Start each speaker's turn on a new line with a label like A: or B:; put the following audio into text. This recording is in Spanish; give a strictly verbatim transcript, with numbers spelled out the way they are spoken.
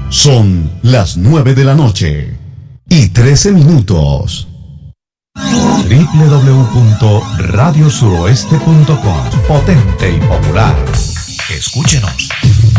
A: Son las nueve de la noche y trece minutos.
B: doble u doble u doble u punto radio suroeste punto com. Potente y popular. Escúchenos.